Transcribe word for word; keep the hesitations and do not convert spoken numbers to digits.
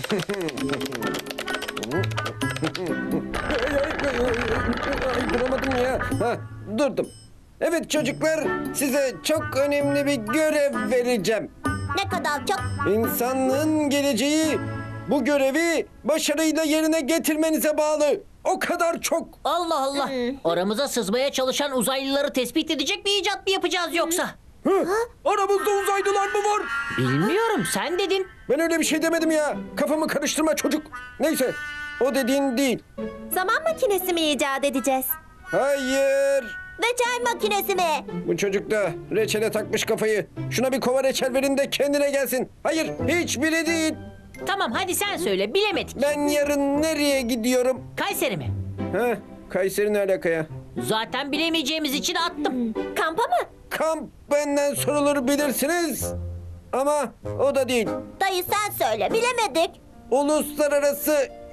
Ay, duramadım ya. Ha, durdum. Evet çocuklar, size çok önemli bir görev vereceğim. Ne kadar çok? İnsanlığın geleceği bu görevi başarıyla yerine getirmenize bağlı. O kadar çok. Allah Allah. Aramıza sızmaya çalışan uzaylıları tespit edecek bir icat mı yapacağız yoksa? Hı? Aramızda uzaylılar mı var? Bilmiyorum, sen dedin. Ben öyle bir şey demedim ya. Kafamı karıştırma çocuk. Neyse, o dediğin değil. Zaman makinesi mi icat edeceğiz? Hayır. Reçel makinesi mi? Bu çocuk da reçele takmış kafayı. Şuna bir kova reçel verin de kendine gelsin. Hayır, hiçbiri değil. Tamam, hadi sen söyle, bilemedik. Ben yarın nereye gidiyorum? Kayseri mi? Ha, Kayseri ne alaka ya? Zaten bilemeyeceğimiz için attım. Kampa mı? Kamp benden sorulur bilirsiniz. Ama o da değil. Dayı sen söyle, bilemedik. Uluslararası